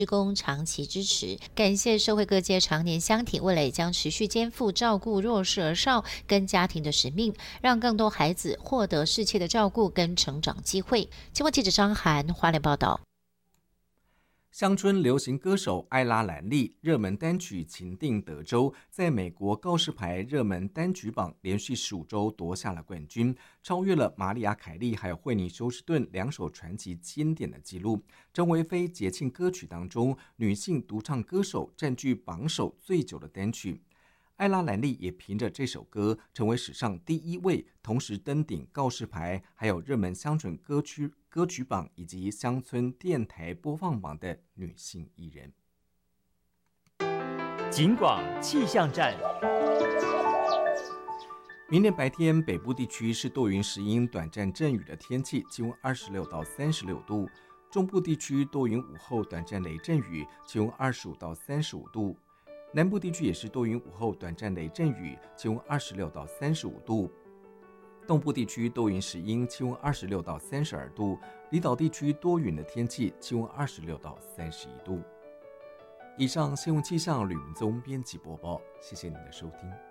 职工长期支持，感谢社会各界常年相挺，未来也将持续肩负照顾弱势儿少跟家庭的使命，让更多孩子获得适切的照顾跟成长机会。新闻记者张涵花莲报道。 乡村流行歌手艾拉兰莉热门单曲《情定德州》在美国告示牌热门单曲榜连续15周夺下了冠军，超越了玛丽亚·凯莉还有惠妮·休斯顿两首传奇经典的纪录，成为非节庆歌曲当中女性独唱歌手占据榜首最久的单曲。艾拉兰莉也凭着这首歌成为史上第一位同时登顶告示牌还有热门乡村歌曲榜以及乡村电台播放榜的女性艺人。 警广气象站。 明天白天北部地区是多云时阴短暂阵雨的天气，气温26到36度；中部地区多云午后短暂雷阵雨，气温25到35度；南部地区也是多云午后短暂雷阵雨，气温26到35度；东部地区多云时阴，气温26到32度；离岛地区多云的天气，气温26到31度。以上新闻气象吕文宗编辑播报，谢谢您的收听。